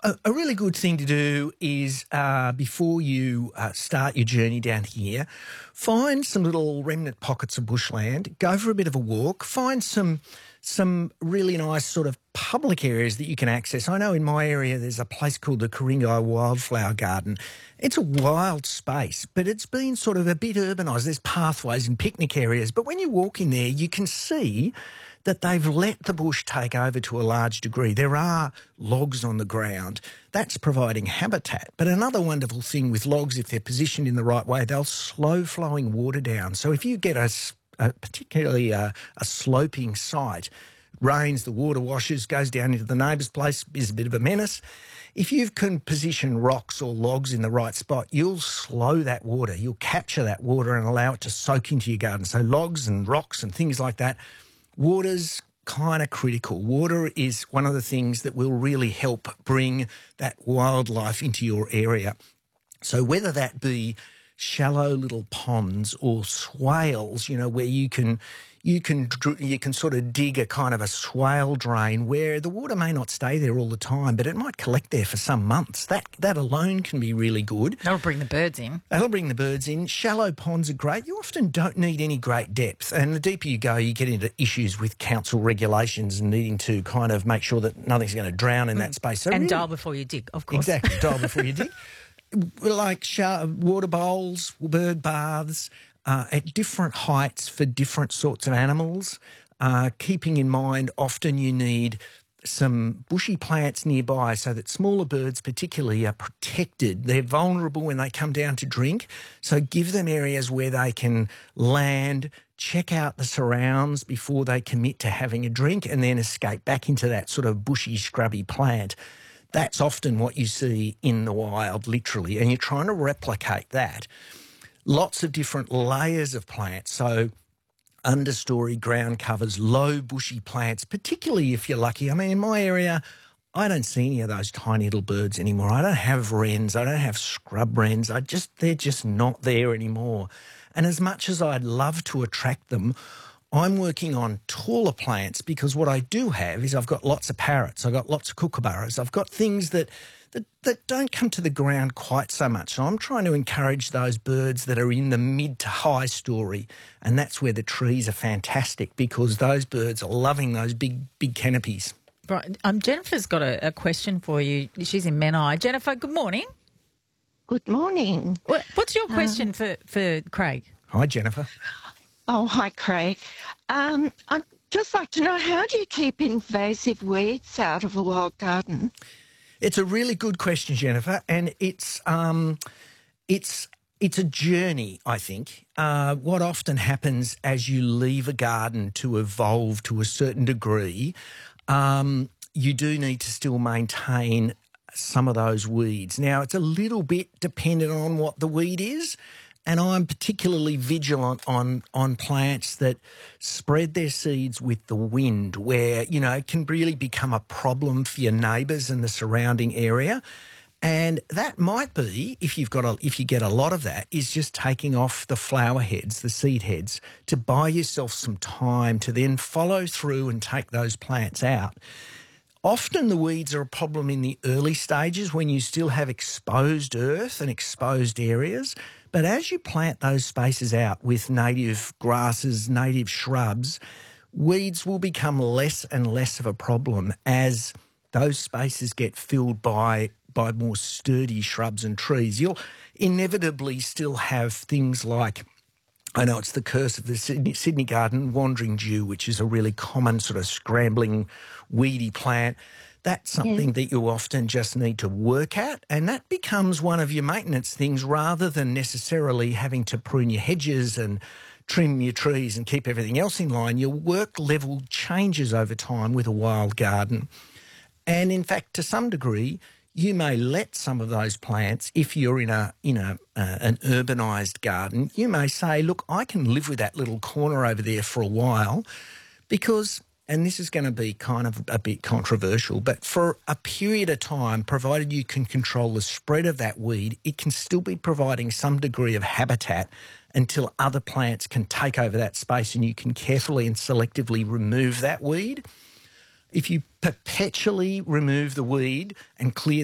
A really good thing to do is before you start your journey down here, find some little remnant pockets of bushland, go for a bit of a walk, find some really nice sort of public areas that you can access. I know in my area there's a place called the Ku-ring-gai Wildflower Garden. It's a wild space, but it's been sort of a bit urbanised. There's pathways and picnic areas, but when you walk in there, you can see that they've let the bush take over to a large degree. There are logs on the ground. That's providing habitat. But another wonderful thing with logs, if they're positioned in the right way, they'll slow flowing water down. So if you get particularly a sloping site, rains, the water washes, goes down into the neighbour's place, is a bit of a menace. If you can position rocks or logs in the right spot, you'll slow that water. You'll capture that water and allow it to soak into your garden. So logs and rocks and things like that, water's kind of critical. Water is one of the things that will really help bring that wildlife into your area. So whether that be shallow little ponds or swales, where you can sort of dig a kind of a swale drain where the water may not stay there all the time, but it might collect there for some months. That alone can be really good. That'll bring the birds in. That'll bring the birds in. Shallow ponds are great. You often don't need any great depth, and the deeper you go, you get into issues with council regulations and needing to kind of make sure that nothing's going to drown in that space. So And really, dial before you dig, of course. Exactly, dial before you dig. Like water bowls, bird baths, at different heights for different sorts of animals. Keeping in mind, often you need some bushy plants nearby so that smaller birds particularly are protected. They're vulnerable when they come down to drink, so give them areas where they can land, check out the surrounds before they commit to having a drink and then escape back into that sort of bushy, scrubby plant. That's often what you see in the wild, literally, and you're trying to replicate that. Lots of different layers of plants, so understory, ground covers, low bushy plants, particularly if you're lucky. I mean, in my area, I don't see any of those tiny little birds anymore. I don't have wrens. I don't have scrub wrens. They're just not there anymore. And as much as I'd love to attract them, I'm working on taller plants because what I do have is I've got lots of parrots, I've got lots of kookaburras, I've got things that don't come to the ground quite so much. So I'm trying to encourage those birds that are in the mid to high story, and that's where the trees are fantastic because those birds are loving those big canopies. Right. Jennifer's got a question for you. She's in Menai. Jennifer, good morning. Good morning. What's your question for Craig? Hi, Jennifer. Oh, hi, Craig. I'd just like to know, how do you keep invasive weeds out of a wild garden? It's a really good question, Jennifer, and it's a journey, I think. What often happens as you leave a garden to evolve to a certain degree, you do need to still maintain some of those weeds. Now, it's a little bit dependent on what the weed is, and I'm particularly vigilant on plants that spread their seeds with the wind where, it can really become a problem for your neighbours and the surrounding area. And that might be, if you get a lot of that, is just taking off the flower heads, the seed heads, to buy yourself some time to then follow through and take those plants out. Often the weeds are a problem in the early stages when you still have exposed earth and exposed areas. But as you plant those spaces out with native grasses, native shrubs, weeds will become less and less of a problem as those spaces get filled by more sturdy shrubs and trees. You'll inevitably still have things like, I know it's the curse of the Sydney garden, wandering dew, which is a really common sort of scrambling, weedy plant. That's something that you often just need to work at, and that becomes one of your maintenance things rather than necessarily having to prune your hedges and trim your trees and keep everything else in line. Your work level changes over time with a wild garden. And in fact, to some degree, you may let some of those plants, if you're in an urbanised garden, you may say, look, I can live with that little corner over there for a while because, and this is going to be kind of a bit controversial, but for a period of time, provided you can control the spread of that weed, it can still be providing some degree of habitat until other plants can take over that space and you can carefully and selectively remove that weed. If you perpetually remove the weed and clear